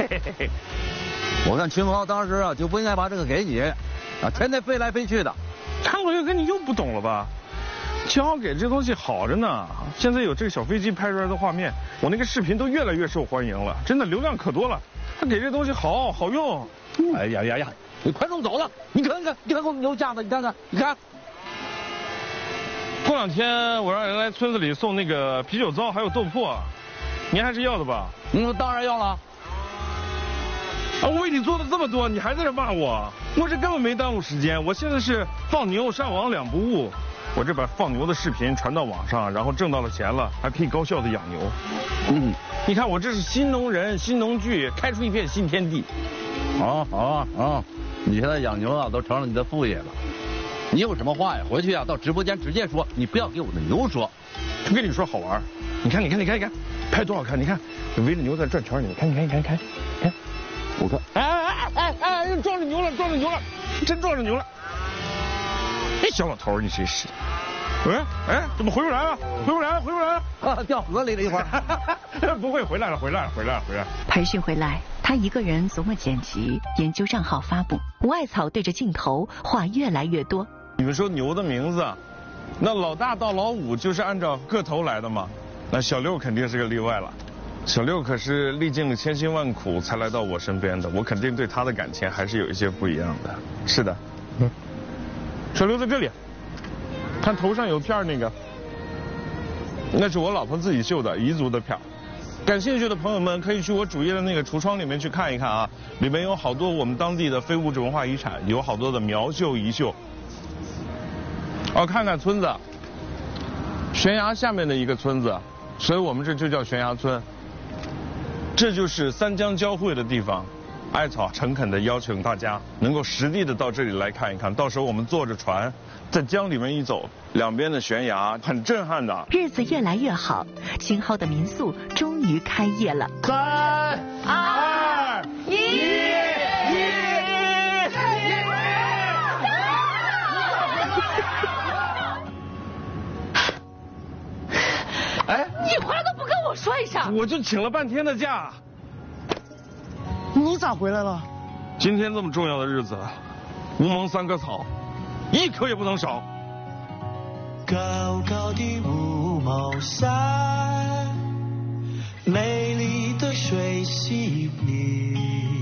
我看群豪当时啊就不应该把这个给你，啊，天天飞来飞去的。 张国哥，你又不懂了吧？秦昊给这东西好着呢，现在有这个小飞机拍出来的画面，我那个视频都越来越受欢迎了，真的流量可多了。他给这东西好用。 哎呀，你快弄走了！你看我们牛架子，你看。 过2天我让人来村子里送那个啤酒糟还有豆粕，您还是要的吧？ 当然要了。 啊，我为你做了这么多，你还在这骂我？我这根本没耽误时间，我现在是放牛上网2不误。我这把放牛的视频传到网上，然后挣到了钱了，还可以高效的养牛。你看我这是新农人、新农具，开出一片新天地。 好啊，你现在养牛啊都成了你的副业了。你有什么话呀？回去啊到直播间直接说，你不要给我的牛说。 就跟你说好玩，你看，拍多好看！你看，围着牛在转圈，你看，我看，哎，撞着牛了，真撞着牛了！哎，小老头，你真是，哎，怎么回不来了？ 啊，掉河里了一会儿。 不会回来了。 培训回来，他一个人琢磨剪辑，研究账号发布。吴艾草对着镜头话越来越多。 你们说牛的名字，那老大到老五就是按照个头来的吗？那小六肯定是个例外了。小六可是历尽了千辛万苦才来到我身边的，我肯定对他的感情还是有一些不一样的。是的，小六在这里，看头上有片那个，那是我老婆自己绣的彝族的片。感兴趣的朋友们可以去我主页的那个橱窗里面去看一看啊，里面有好多我们当地的非物质文化遗产，有好多的苗绣遗绣。看看村子，悬崖下面的一个村子，所以我们这就叫悬崖村。这就是三江交汇的地方，艾草诚恳地邀请大家能够实地的到这里来看一看，到时候我们坐着船在江里面一走，两边的悬崖很震撼的。 日子越来越好，秦昊的民宿终于开业了。 3、2、1。 哎，你回来都不跟我说一声， 我就请了半天的假。 你咋回来了？ 今天这么重要的日子，吴蒙3棵草，一棵也不能少。 高高的乌毛山，美丽的水溪里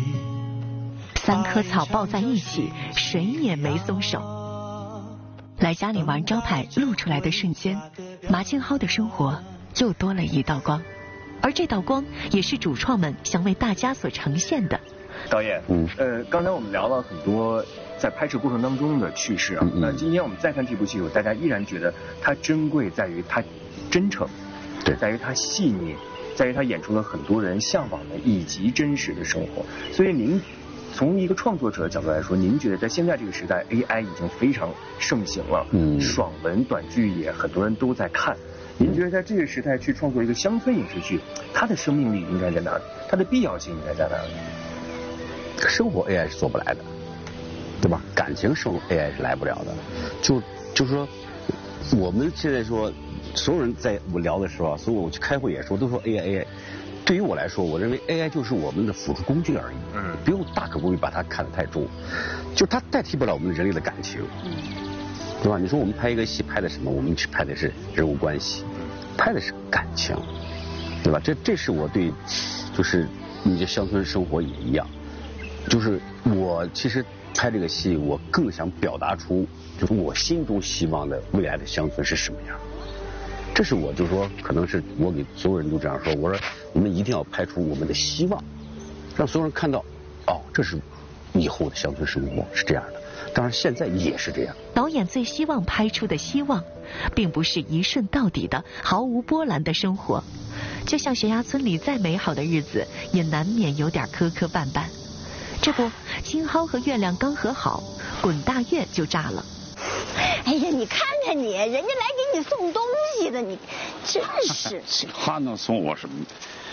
，3棵草抱在一起，谁也没松手。来家里玩招牌露出来的瞬间，马庆蒿的生活又多了一道光，而这道光也是主创们想为大家所呈现的。 导演，刚才我们聊了很多在拍摄过程当中的趣事啊，那今天我们再看这部戏，大家依然觉得它珍贵在于它真诚，对，在于它细腻，在于它演出了很多人向往的以及真实的生活。所以您从一个创作者的角度来说，您觉得在现在这个时代 AI 已经非常盛行了，爽文短剧也很多人都在看，您觉得在这个时代去创作一个乡村影视剧，它的生命力应该在哪里？它的必要性应该在哪里？ 生活 AI 是做不来的，对吧？感情生活 AI 是来不了的。就是说，我们现在说，所有人在我聊的时候，所有我去开会也说，都说 AI。对于我来说，我认为 AI 就是我们的辅助工具而已，不用大可不必把它看得太重，就它代替不了我们人类的感情，对吧？你说我们拍一个戏拍的什么？我们去拍的是人物关系，拍的是感情，对吧？这是我对，就是你的乡村生活也一样，就是我其实拍这个戏，我更想表达出，就是我心中希望的未来的乡村是什么样。这是我就说，可能是我给所有人都这样说，我说我们一定要拍出我们的希望，让所有人看到，这是以后的乡村生活是这样的。当然现在也是这样。 导演最希望拍出的希望，并不是一顺到底的毫无波澜的生活，就像悬崖村里再美好的日子，也难免有点磕磕绊绊。这不，青蒿和月亮刚和好，滚大月就炸了。 哎呀，你看看你，人家来给你送东西的，你真是。 他能送我什么？